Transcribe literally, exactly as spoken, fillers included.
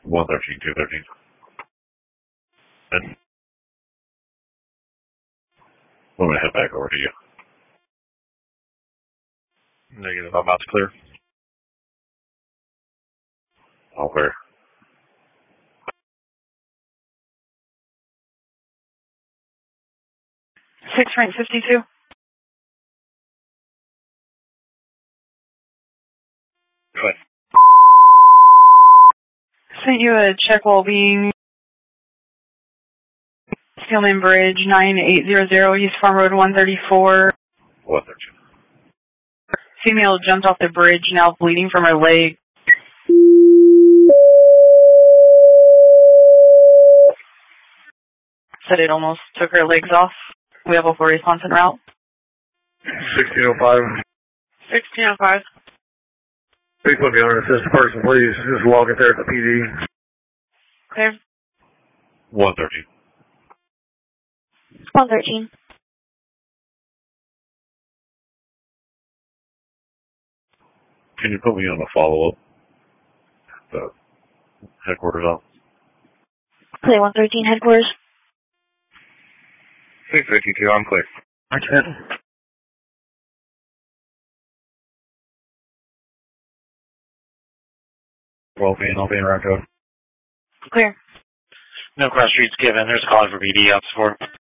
one thirteen, two thirteen. And I'm going to head back over to you. Negative, I'm about to clear. All clear. Six rank fifty-two. Go ahead. Sent you a check while being Steelman Bridge nine eight zero zero East Farm Road one thirty-four. one thirteen. Female jumped off the bridge, now bleeding from her leg. Said it almost took her legs off. We have a full response en route. sixteen oh five. sixteen oh five. Please put me on an assistant person, please. Just walking there at the P D. Clear. one thirteen. one thirteen. Can you put me on a follow-up? The headquarters office. Clear one thirteen headquarters. six fifty-two, I'm clear. I can't. twelve being, I'll be in round code. Clear. No cross streets given. There's a call for B D up support.